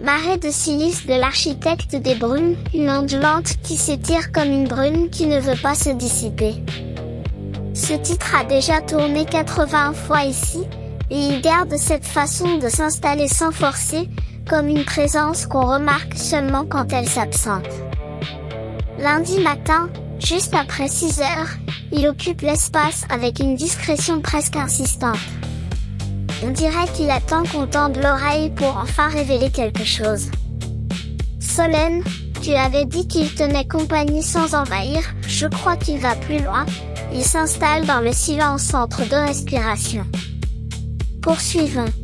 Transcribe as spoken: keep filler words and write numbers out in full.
Marée de silice de l'architecte des brumes, une ondulante qui s'étire comme une brume qui ne veut pas se dissiper. Ce titre a déjà tourné quatre-vingts fois ici, et il garde cette façon de s'installer sans forcer, comme une présence qu'on remarque seulement quand elle s'absente. Lundi matin, juste après six heures, il occupe l'espace avec une discrétion presque insistante. On dirait qu'il attend qu'on tende l'oreille pour enfin révéler quelque chose. Solène, tu avais dit qu'il tenait compagnie sans envahir, je crois qu'il va plus loin. Il s'installe dans le silence entre deux respirations. Poursuivons.